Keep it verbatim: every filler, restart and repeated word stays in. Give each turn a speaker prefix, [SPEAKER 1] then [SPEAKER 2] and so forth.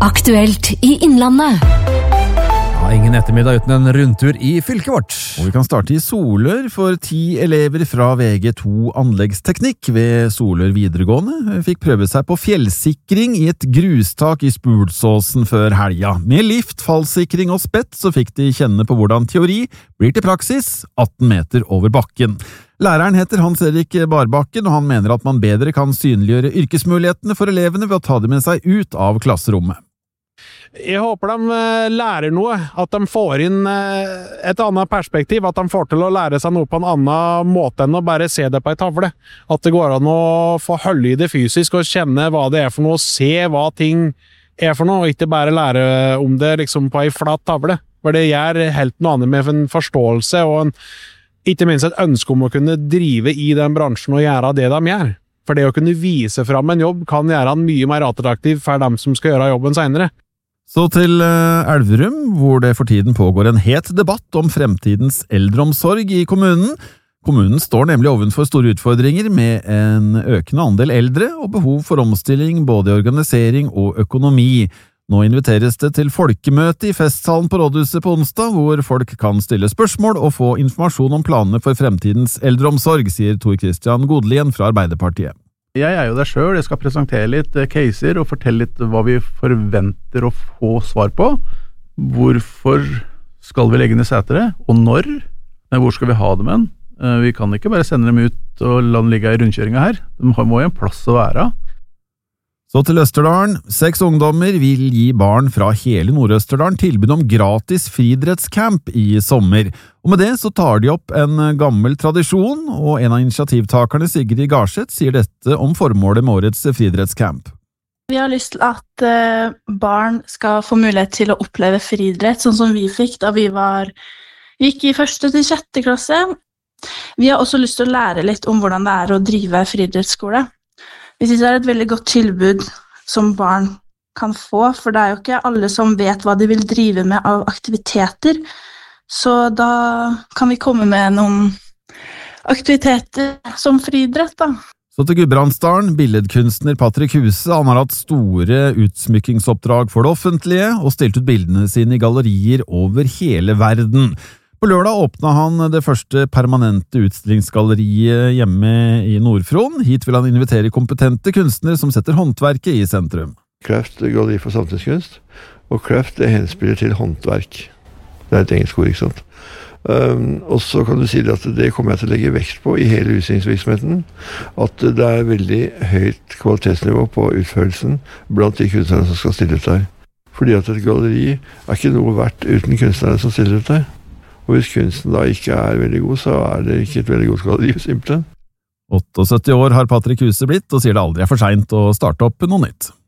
[SPEAKER 1] Aktuelt i Innlandet.
[SPEAKER 2] Ja, ingen ettermiddag uten en rundtur i fylket vårt.
[SPEAKER 3] Og vi kan starte i Solør for ti elever fra V G to anleggsteknikk ved Solør videregående fikk prøve seg på fjellsikring i et grustak i Spulsåsen før helga. Med lift, fallsikring og spett så fikk de kjenne på hvordan teori blir til praksis atten meter over bakken. Læreren heter Hans-Erik Barbakken, og han mener at man bedre kan synliggjøre yrkesmulighetene for elevene ved å ta dem med seg ut av klasserommet.
[SPEAKER 4] Jeg håper de lærer noe, at de får inn et annet perspektiv, at de får til å lære seg noe på en annen måte enn å bare se det på en tavle. At det går an å få holde i det fysisk og kjenne hva det er for noe, se hva ting er for noe, og ikke bare lære om det liksom på en flat tavle. For det gjør helt noe annet med en forståelse og en, ikke minst et ønske om å kunne drive i den bransjen og gjøre det de gjør. For det å kunne vise fram en jobb kan gjøre den mye mer attraktiv for dem som skal gjøre jobben senere.
[SPEAKER 3] Så til Elverum, hvor det for tiden pågår en het debatt om fremtidens eldreomsorg i kommunen. Kommunen står nemlig overfor store utfordringer med en økende andel eldre og behov for omstilling både i organisering og økonomi. Nå inviteres det til folkemøte i festsalen på Rådhuset på onsdag, hvor folk kan stille spørsmål og få informasjon om planene for fremtidens eldreomsorg, sier Tor Christian Godlien fra Arbeiderpartiet.
[SPEAKER 5] Jeg er jo der selv, jeg skal presentere litt caser og fortelle litt hva vi forventer å få svar på. Hvorfor skal vi legge ned setere, og når? Hvor skal vi ha dem hen? Vi kan ikke bare sende dem ut og la dem ligge i rundkjøringa her. De må jo en plass å være.
[SPEAKER 3] Så til Østerdalen. Seks ungdommer vil gi barn fra hele Nord-Østerdalen tilbud om gratis friidrettscamp i sommer. Og med det så tar de opp en gammel tradisjon, og en av initiativtakerne, Sigrid Garseth, sier dette om formålet med årets friidrettscamp.
[SPEAKER 6] Vi har lyst til at uh, barn skal få mulighet til å oppleve friidrett, sånn som vi fikk da vi var, gikk i første til sjette klasse. Vi har også lyst til å lære litt om hvordan det er å drive friidrettsskole. Vi synes det er et veldig godt tilbud som barn kan få, for det er jo ikke alle som vet hva de vil drive med av aktiviteter. Så da kan vi komme med noen aktiviteter som friidrett da.
[SPEAKER 3] Så til Gudbrandsdalen, billedkunstner Patrick Huse, han har hatt store utsmykkingsoppdrag for det offentlige og stilt ut bildene sine i gallerier over hele verden. På lørdag åpnet han det første permanente utstillingsgalleriet hjemme i Nord-Fron. Hit vil han invitere kompetente kunstnere som setter håndverket i sentrum.
[SPEAKER 7] Craft er galleri for samtidskunst, og craft er henspiller til håndverk. Det er et engelsk ord, ikke sant? Um, og så kan du si at det kommer jeg til å legge vekt på i hele utstillingsvirksomheten, at det er veldig høyt kvalitetsnivå på utførelsen blant de kunstnerne som skal stille ut der. Fordi at et galleri er ikke noe verdt uten kunstnerne som stiller ut der. Og hvis kunsten da ikke er veldig god, så er det ikke et veldig godt galleri, simpelthen.
[SPEAKER 3] syttiåtte år har Patrick Huse blitt, og sier det aldri er for sent å starte opp noe nytt.